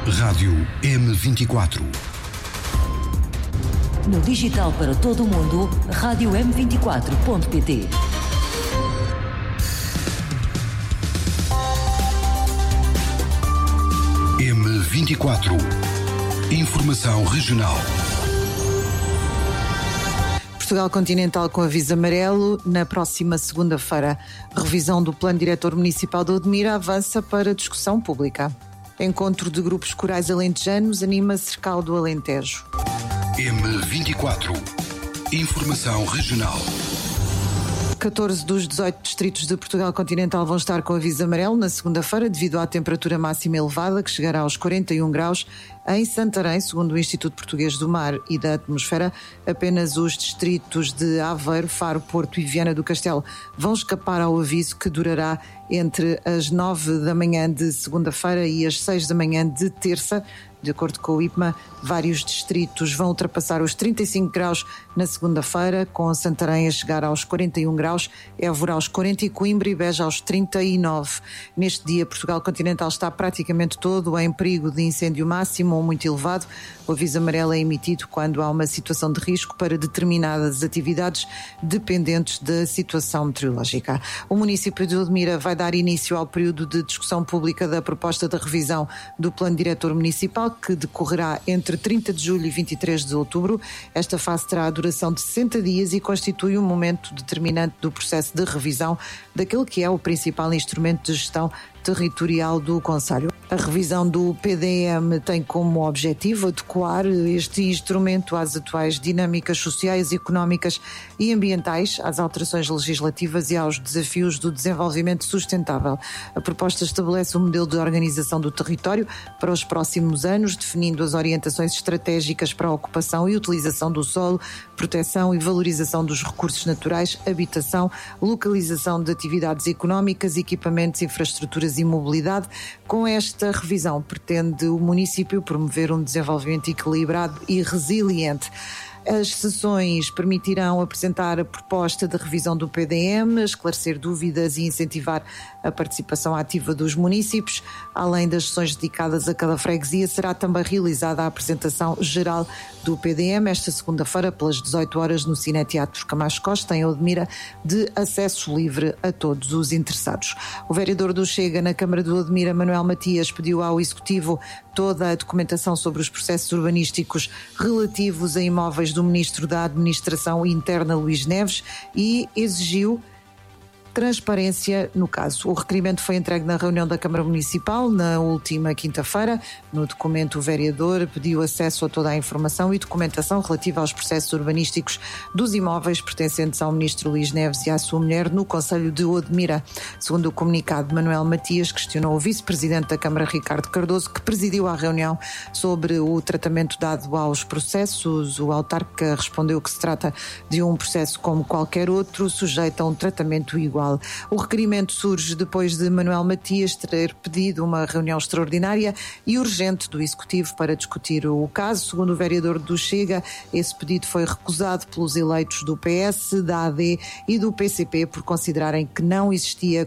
Rádio M24. No digital para todo o mundo, rádio M24.pt. M24. Informação regional. Portugal Continental com aviso amarelo na próxima segunda-feira. Revisão do Plano Diretor Municipal de Odmira avança para discussão pública. Encontro de grupos corais alentejanos anima Cercal do Alentejo. M24. Informação regional. 14 dos 18 distritos de Portugal Continental vão estar com aviso amarelo na segunda-feira devido à temperatura máxima elevada, que chegará aos 41 graus. Em Santarém, segundo o Instituto Português do Mar e da Atmosfera, apenas os distritos de Aveiro, Faro, Porto e Viana do Castelo vão escapar ao aviso, que durará entre as 9 da manhã de segunda-feira e as 6 da manhã de terça. De acordo com o IPMA, vários distritos vão ultrapassar os 35 graus na segunda-feira, com Santarém a chegar aos 41 graus, Évora aos 40 e Coimbra e Beja aos 39. Neste dia, Portugal Continental está praticamente todo em perigo de incêndio máximo ou muito elevado. O aviso amarelo é emitido quando há uma situação de risco para determinadas atividades dependentes da situação meteorológica. O município de Odmira vai dar início ao período de discussão pública da proposta de revisão do Plano Diretor Municipal, que decorrerá entre 30 de julho e 23 de outubro. Esta fase terá a duração de 60 dias e constitui um momento determinante do processo de revisão daquele que é o principal instrumento de gestão territorial do concelho. A revisão do PDM tem como objetivo adequar este instrumento às atuais dinâmicas sociais, económicas e ambientais, às alterações legislativas e aos desafios do desenvolvimento sustentável. A proposta estabelece um modelo de organização do território para os próximos anos, definindo as orientações estratégicas para a ocupação e utilização do solo, proteção e valorização dos recursos naturais, habitação, localização de atividades económicas, equipamentos, infraestruturas e mobilidade. Com esta revisão, pretende o município promover um desenvolvimento equilibrado e resiliente. As sessões permitirão apresentar a proposta de revisão do PDM, esclarecer dúvidas e incentivar a participação ativa dos municípios. Além das sessões dedicadas a cada freguesia, será também realizada a apresentação geral do PDM esta segunda-feira, pelas 18 horas, no Cineteatro Camacho Costa, em Odmira, de acesso livre a todos os interessados. O vereador do Chega na Câmara de Odmira, Manuel Matias, pediu ao Executivo toda a documentação sobre os processos urbanísticos relativos a imóveis do Ministro da Administração Interna, Luís Neves, e exigiu transparência no caso. O requerimento foi entregue na reunião da Câmara Municipal na última quinta-feira. No documento, o vereador pediu acesso a toda a informação e documentação relativa aos processos urbanísticos dos imóveis pertencentes ao Ministro Luís Neves e à sua mulher no concelho de Odmira. Segundo o comunicado, Manuel Matias questionou o vice-presidente da Câmara, Ricardo Cardoso, que presidiu a reunião, sobre o tratamento dado aos processos. O autarca respondeu que se trata de um processo como qualquer outro, sujeito a um tratamento igual. O requerimento surge depois de Manuel Matias ter pedido uma reunião extraordinária e urgente do Executivo para discutir o caso. Segundo o vereador do Chega, esse pedido foi recusado pelos eleitos do PS, da AD e do PCP por considerarem que não existia